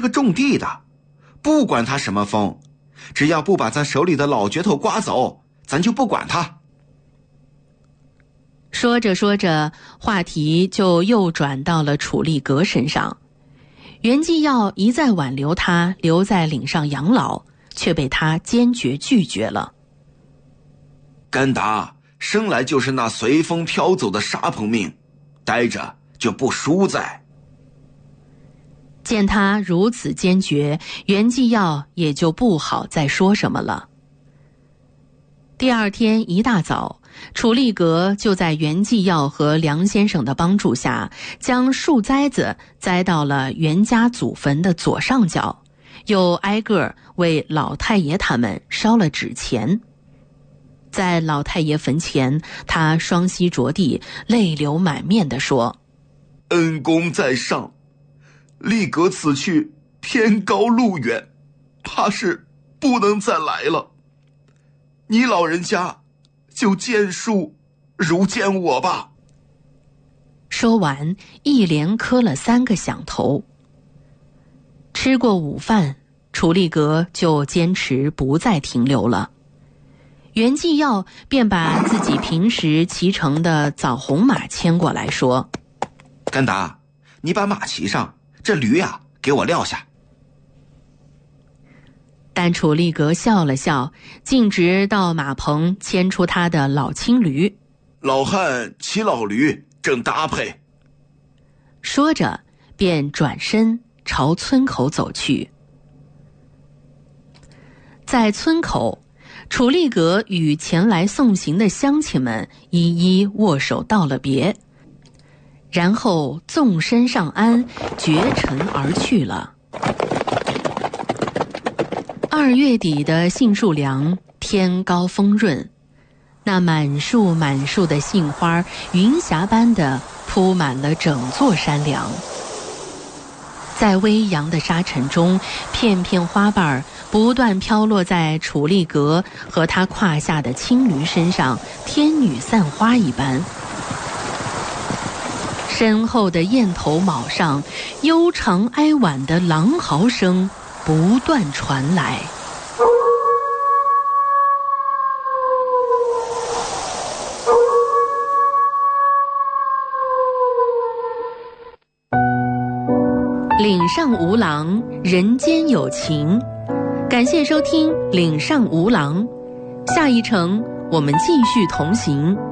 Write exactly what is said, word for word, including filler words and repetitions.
个种地的，不管他什么风，只要不把咱手里的老镢头刮走，咱就不管他。 说着说着，话题就又转到了楚立格身上。袁继耀一再挽留他留在岭上养老，却被他坚决拒绝了。 甘达生来就是那随风飘走的沙棚命，待着就不舒在。 见他如此坚决，袁继耀也就不好再说什么了。第二天一大早，楚立格就在袁继耀和梁先生的帮助下，将树栽子栽到了袁家祖坟的左上角，又挨个为老太爷他们烧了纸钱。在老太爷坟前，他双膝着地，泪流满面地说： 恩公在上，立格此去天高路远，怕是不能再来了。你老人家就见树如见我吧。 说完，一连磕了三个响头。吃过午饭，楚立格就坚持不再停留了。袁继耀便把自己平时骑乘的枣红马牵过来，说： 甘达，你把马骑上，这驴呀、啊、给我撂下。 但楚立格笑了笑，径直到马棚牵出他的老青驴。 老汉骑老驴正搭配。 说着便转身朝村口走去。在村口，楚立格与前来送行的乡亲们一一握手道了别，然后纵身上鞍，绝尘而去了。二月底的杏树梁，天高风润，那满树满树的杏花云霞般的铺满了整座山梁。在微扬的沙尘中，片片花瓣不断飘落在楚立格和他胯下的青驴身上，天女散花一般。身后的雁头卯上，悠长哀婉的狼嚎声不断传来。岭上无狼，人间有情。感谢收听岭上无狼，下一程我们继续同行。